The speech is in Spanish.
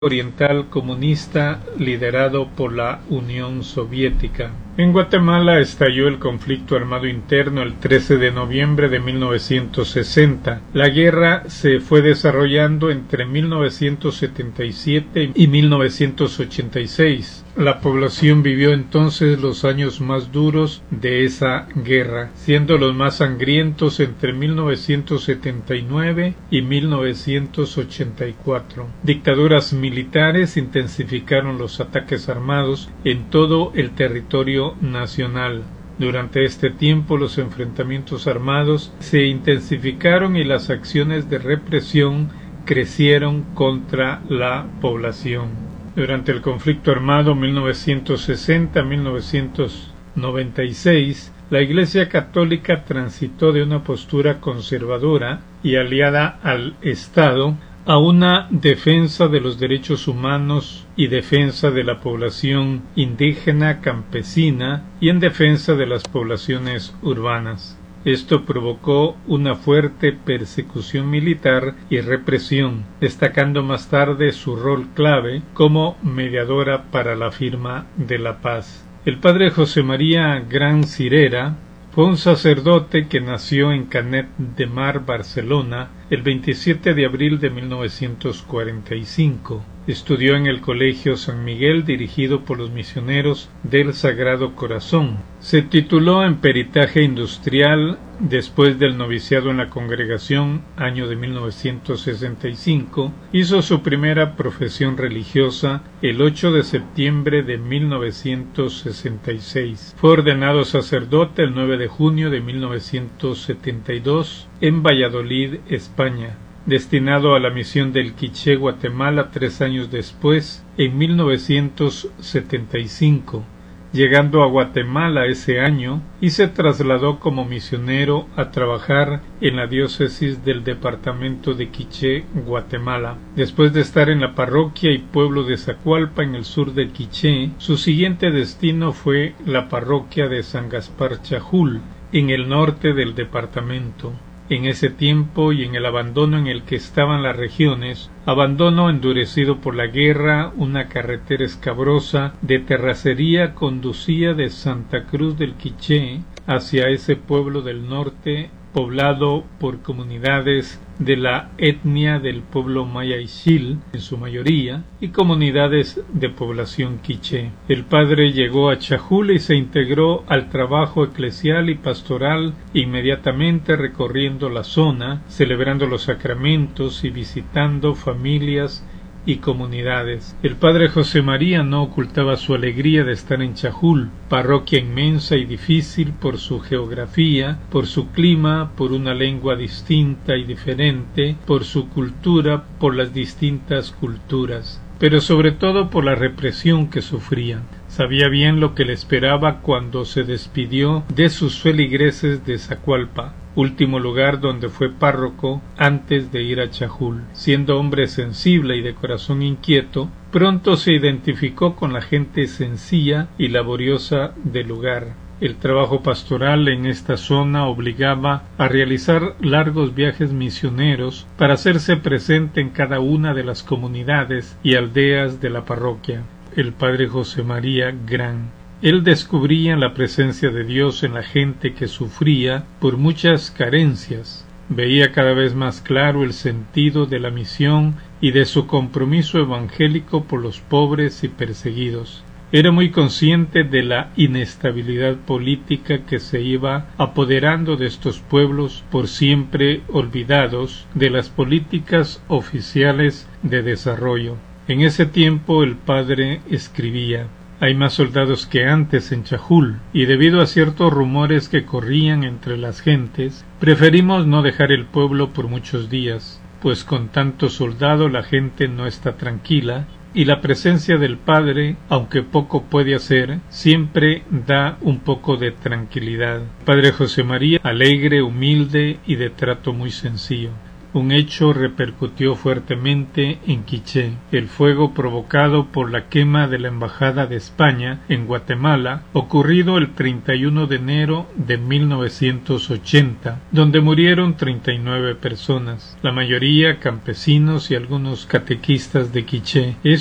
Oriental comunista liderado por la Unión Soviética. En Guatemala estalló el conflicto armado interno el 13 de noviembre de 1960. La guerra se fue desarrollando entre 1977 y 1986. La población vivió entonces los años más duros de esa guerra, siendo los más sangrientos entre 1979 y 1984. Dictaduras militares intensificaron los ataques armados en todo el territorio nacional. Durante este tiempo los enfrentamientos armados se intensificaron y las acciones de represión crecieron contra la población. Durante el conflicto armado 1960-1996, la Iglesia Católica transitó de una postura conservadora y aliada al Estado a una defensa de los derechos humanos y defensa de la población indígena, campesina y en defensa de las poblaciones urbanas. Esto provocó una fuerte persecución militar y represión, destacando más tarde su rol clave como mediadora para la firma de la paz. El padre José María Gran Cirera fue un sacerdote que nació en Canet de Mar, Barcelona, el 27 de abril de 1945. Estudió en el Colegio San Miguel dirigido por los misioneros del Sagrado Corazón. Se tituló en Peritaje Industrial después del noviciado en la congregación, año de 1965. Hizo su primera profesión religiosa el 8 de septiembre de 1966. Fue ordenado sacerdote el 9 de junio de 1972 en Valladolid, España. Destinado a la misión del Quiché, Guatemala, 3 años después, en 1975, llegando a Guatemala ese año y se trasladó como misionero a trabajar en la diócesis del departamento de Quiché, Guatemala. Después de estar en la parroquia y pueblo de Zacualpa en el sur del Quiché, su siguiente destino fue la parroquia de San Gaspar Chajul, en el norte del departamento. En ese tiempo y en el abandono en el que estaban las regiones, abandono endurecido por la guerra, una carretera escabrosa de terracería conducía de Santa Cruz del Quiché hacia ese pueblo del norte, poblado por comunidades de la etnia del pueblo maya Ixil, en su mayoría, y comunidades de población quiché. El padre llegó a Chajul y se integró al trabajo eclesial y pastoral inmediatamente recorriendo la zona, celebrando los sacramentos y visitando familias y comunidades. El padre José María no ocultaba su alegría de estar en Chajul, parroquia inmensa y difícil por su geografía, por su clima, por una lengua distinta y diferente, por su cultura, por las distintas culturas, pero sobre todo por la represión que sufrían. Sabía bien lo que le esperaba cuando se despidió de sus feligreses de Zacualpa, último lugar donde fue párroco antes de ir a Chajul. Siendo hombre sensible y de corazón inquieto, pronto se identificó con la gente sencilla y laboriosa del lugar. El trabajo pastoral en esta zona obligaba a realizar largos viajes misioneros para hacerse presente en cada una de las comunidades y aldeas de la parroquia. El padre José María Gran. Él descubría la presencia de Dios en la gente que sufría por muchas carencias. Veía cada vez más claro el sentido de la misión y de su compromiso evangélico por los pobres y perseguidos. Era muy consciente de la inestabilidad política que se iba apoderando de estos pueblos por siempre olvidados de las políticas oficiales de desarrollo. En ese tiempo el padre escribía: hay más soldados que antes en Chajul, y debido a ciertos rumores que corrían entre las gentes, preferimos no dejar el pueblo por muchos días, pues con tanto soldado la gente no está tranquila, y la presencia del padre, aunque poco puede hacer, siempre da un poco de tranquilidad. Padre José María, alegre, humilde y de trato muy sencillo. un hecho repercutió fuertemente en Quiché. El fuego provocado por la quema de la Embajada de España en Guatemala, ocurrido el 31 de enero de 1980, donde murieron 39 personas, la mayoría campesinos y algunos catequistas de Quiché.